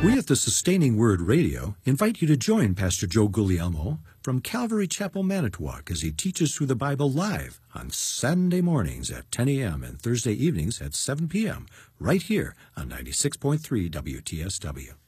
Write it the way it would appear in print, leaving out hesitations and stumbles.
We at the Sustaining Word Radio invite you to join Pastor Joe Guglielmo from Calvary Chapel, Manitowoc, as he teaches through the Bible live on Sunday mornings at 10 a.m. and Thursday evenings at 7 p.m. right here on 96.3 WTSW.